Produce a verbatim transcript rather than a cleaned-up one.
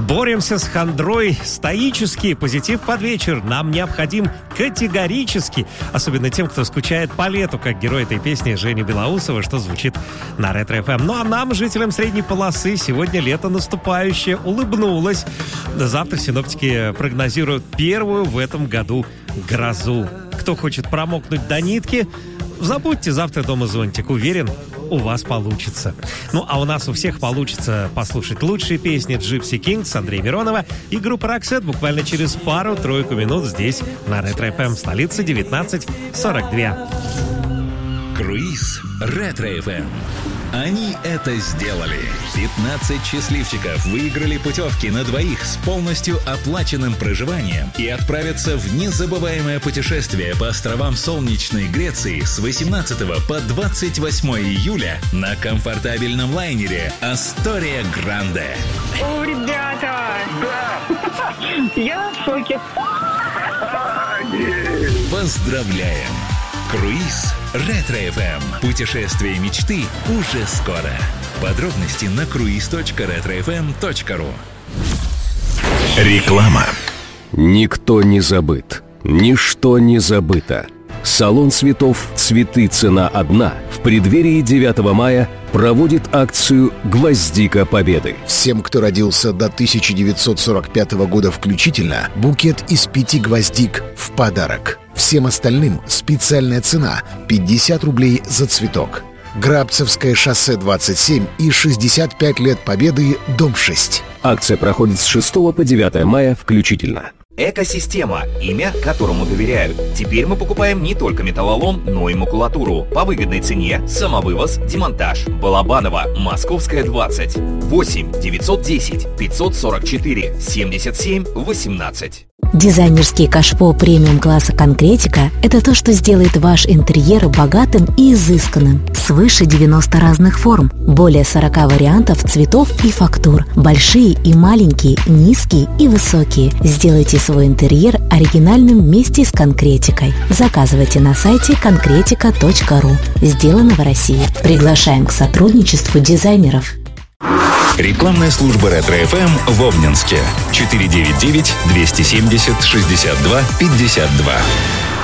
Боремся с хандрой стоически, позитив под вечер нам необходим категорически. Особенно тем, кто скучает по лету, как герой этой песни Женя Белоусова, что звучит на Ретро-эф эм. Ну а нам, жителям средней полосы, сегодня лето наступающее улыбнулось. Завтра синоптики прогнозируют первую в этом году грозу. Кто хочет промокнуть до нитки, забудьте завтра дома зонтик. Уверен, у вас получится. Ну, а у нас у всех получится послушать лучшие песни Gypsy Kings, Андрея Миронова и группы Roxette буквально через пару-тройку минут здесь, на Ретро-эф эм, столица девятнадцать сорок два. Круиз Ретро-эф эм. Они это сделали. пятнадцать счастливчиков выиграли путевки на двоих с полностью оплаченным проживанием и отправятся в незабываемое путешествие по островам солнечной Греции с восемнадцатого по двадцать восьмое июля на комфортабельном лайнере Астория Гранде. О, ребята! Да! Я в шоке. Поздравляем! Круиз Ретро-эф эм. Путешествие мечты уже скоро. Подробности на круиз точка ретро эф эм точка ру. Реклама. Никто не забыт. Ничто не забыто. Салон цветов «Цветы. Цена одна» в преддверии девятого мая проводит акцию «Гвоздика Победы». Всем, кто родился до тысяча девятьсот сорок пятого года включительно, букет из пяти гвоздик в подарок. Всем остальным специальная цена – пятьдесят рублей за цветок. Грабцевское шоссе двадцать семь и шестьдесят пять лет Победы, дом шесть. Акция проходит с шестого по девятое мая включительно. Экосистема – имя, которому доверяют. Теперь мы покупаем не только металлолом, но и макулатуру. По выгодной цене, самовывоз, демонтаж. Балабаново, Московская, двадцать. восемь девятьсот десять пятьсот сорок четыре семьдесят семь восемнадцать. Дизайнерский кашпо премиум-класса «Конкретика» — это то, что сделает ваш интерьер богатым и изысканным. Свыше девяноста разных форм, более сорока вариантов цветов и фактур. Большие и маленькие, низкие и высокие. Сделайте свой интерьер оригинальным вместе с «Конкретикой». Заказывайте на сайте конкретика точка ру. Сделано в России. Приглашаем к сотрудничеству дизайнеров. Рекламная служба Ретро-эф эм в Обнинске. четыре девять девять двести семьдесят шестьдесят два пятьдесят два.